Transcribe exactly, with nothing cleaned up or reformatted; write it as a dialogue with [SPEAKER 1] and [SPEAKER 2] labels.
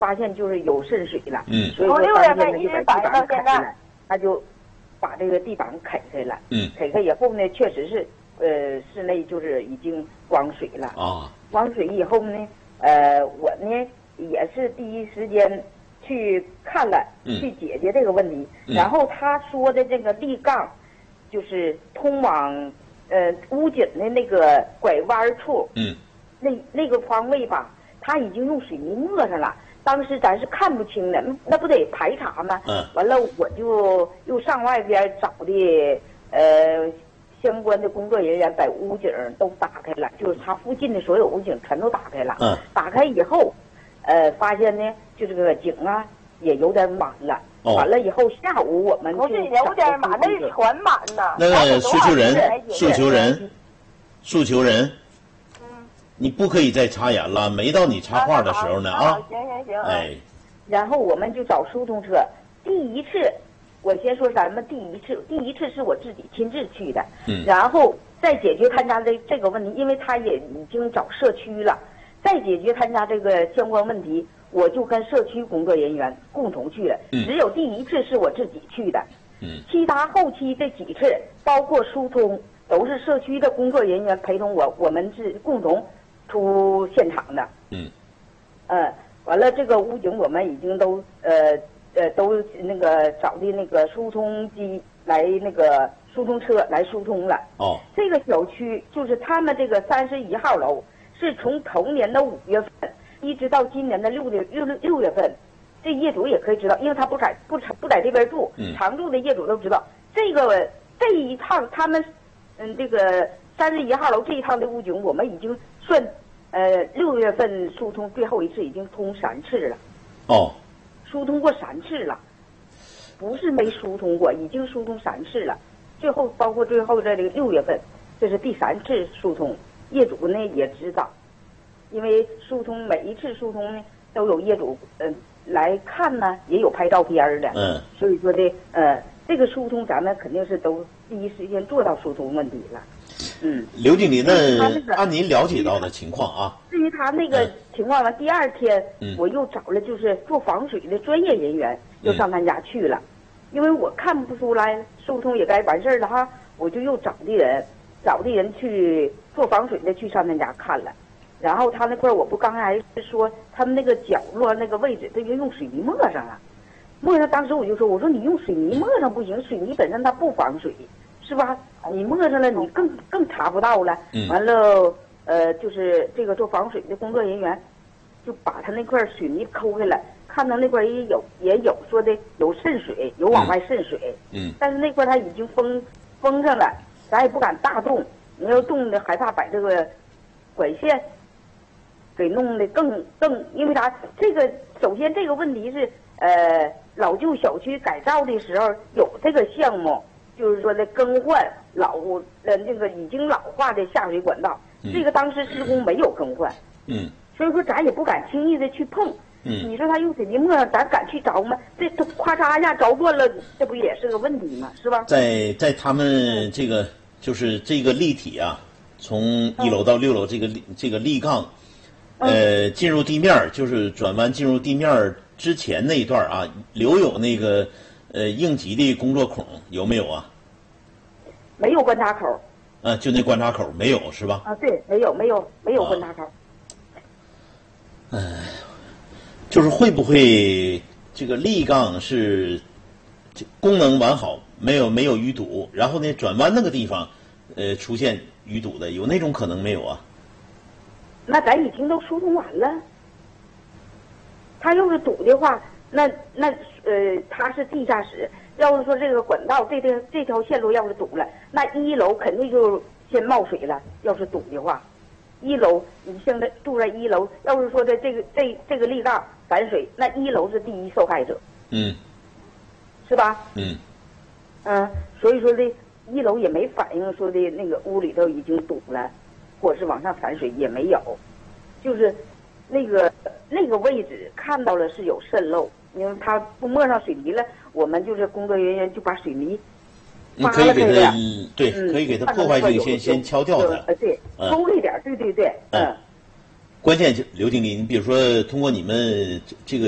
[SPEAKER 1] 发现就是有渗水了，
[SPEAKER 2] 嗯，
[SPEAKER 1] 所以说
[SPEAKER 3] 从六月份一直反映到现在，
[SPEAKER 1] 他就把这个地板啃开了，
[SPEAKER 2] 嗯，
[SPEAKER 1] 啃开以后呢，确实是呃室内就是已经光水了
[SPEAKER 2] 啊，
[SPEAKER 1] 光水以后呢，呃我呢也是第一时间去看了，
[SPEAKER 2] 嗯，
[SPEAKER 1] 去解决这个问题，
[SPEAKER 2] 嗯，
[SPEAKER 1] 然后他说的这个立杠就是通往呃屋顶的那个拐弯处，
[SPEAKER 2] 嗯，
[SPEAKER 1] 那那个方位吧，他已经用水泥抹上了。当时咱是看不清的，那不得排查吗？
[SPEAKER 2] 嗯，
[SPEAKER 1] 完了我就又上外边找的呃相关的工作人员，把屋顶都打开了，就是他附近的所有屋顶全都打开了。
[SPEAKER 2] 嗯，
[SPEAKER 1] 打开以后，呃，发现呢，就这个井啊也有点满了。
[SPEAKER 2] 哦，
[SPEAKER 1] 完了以后下午我们
[SPEAKER 3] 不是有点满，那是全满呐。
[SPEAKER 2] 那个诉求人，诉求人，诉求人。你不可以再插眼了，没到你插话的时候呢啊！
[SPEAKER 3] 行行行，
[SPEAKER 2] 哎，
[SPEAKER 1] 然后我们就找疏通车。第一次，我先说咱们第一次，第一次是我自己亲自去的，
[SPEAKER 2] 嗯，
[SPEAKER 1] 然后再解决他家的这个问题，因为他也已经找社区了，再解决他家这个相关问题，我就跟社区工作人员共同去了。
[SPEAKER 2] 嗯，
[SPEAKER 1] 只有第一次是我自己去的，
[SPEAKER 2] 嗯，
[SPEAKER 1] 其他后期这几次，包括疏通，都是社区的工作人员陪同我，我们是共同出现场的。
[SPEAKER 2] 嗯，
[SPEAKER 1] 呃，完了这个屋顶我们已经都呃呃都那个找的那个疏通机来那个疏通车来疏通了。
[SPEAKER 2] 哦，
[SPEAKER 1] 这个小区就是他们这个三十一号楼，是从头年的五月份一直到今年的六月六六月份，这业主也可以知道，因为他不在不不在这边住，
[SPEAKER 2] 嗯，
[SPEAKER 1] 常住的业主都知道，这个这一趟他们嗯这个三十一号楼这一趟的屋顶，我们已经算。呃，六月份疏通最后一次已经通三次了，
[SPEAKER 2] 哦，
[SPEAKER 1] 疏通过三次了，不是没疏通过，已经疏通三次了。最后包括最后在这个六月份，这是第三次疏通，业主呢也知道，因为疏通每一次疏通呢都有业主嗯、呃、来看呢，也有拍照片的，
[SPEAKER 2] 嗯，
[SPEAKER 1] 所以说的呃这个疏通咱们肯定是都第一时间做到疏通问题了。嗯，
[SPEAKER 2] 刘经理，那按您了解到的情况啊，
[SPEAKER 1] 至于他那个情况呢，第二天、
[SPEAKER 2] 嗯、
[SPEAKER 1] 我又找了就是做防水的专业人员，又上他家去了，嗯、因为我看不出来疏通也该完事儿了哈，我就又找的人，找的人去做防水的去上他家看了，然后他那块我不刚才是说他们那个角落那个位置，他就用水泥抹上了，抹上当时我就说，我说你用水泥抹上不行，水泥本身它不防水。是吧？你抹上了，你更更查不到了。
[SPEAKER 2] 嗯、
[SPEAKER 1] 完了，呃，就是这个做防水的工作人员，就把他那块水泥抠开了，看到那块也有也有说的有渗水，有往外渗水。
[SPEAKER 2] 嗯。
[SPEAKER 1] 但是那块他已经封封上了，咱也不敢大动。你要动的，害怕把这个管线给弄得更更，因为啥？这个首先这个问题是，呃，老旧小区改造的时候有这个项目。就是说的更换老呃那个已经老化的下水管道，
[SPEAKER 2] 嗯、
[SPEAKER 1] 这个当时施工没有更换，
[SPEAKER 2] 嗯，
[SPEAKER 1] 所以说咱也不敢轻易的去碰，
[SPEAKER 2] 嗯，
[SPEAKER 1] 你说他用水泥抹，咱敢去着吗？这他咔嚓一下着断了，这不也是个问题吗？是吧？
[SPEAKER 2] 在在他们这个就是这个立体啊，从一楼到六楼这个立、嗯、这个立杠，呃，进入地面就是转弯进入地面之前那一段啊，留有那个呃应急的工作孔有没有啊？
[SPEAKER 1] 没有观察口，
[SPEAKER 2] 啊，就那观察口没有是吧？
[SPEAKER 1] 啊，对，没有，没有，没有观察口。
[SPEAKER 2] 嗯、啊呃，就是会不会这个立杠是功能完好，没有没有淤堵，然后呢转弯那个地方，呃出现淤堵的，有那种可能没有啊？
[SPEAKER 1] 那咱已经都疏通完了。他要是堵的话，那那呃，他是地下室。要是说这个管道这条这条线路要是堵了，那一楼肯定就先冒水了。要是堵的话，一楼你现在住在一楼，要是说的这个这这个立杠反水，那一楼是第一受害者，
[SPEAKER 2] 嗯，
[SPEAKER 1] 是吧？
[SPEAKER 2] 嗯，
[SPEAKER 1] 嗯，所以说这一楼也没反映说的那个屋里头已经堵了，或者是往上反水也没有，就是那个那个位置看到了是有渗漏。因为他不抹上水泥了，我们就是工作人员就把水泥
[SPEAKER 2] 你可以给他对、
[SPEAKER 1] 嗯，
[SPEAKER 2] 可以给他破坏性先先敲掉它，
[SPEAKER 1] 呃对，抽一点，对对对，嗯。
[SPEAKER 2] 关键就刘经理，你比如说通过你们这个。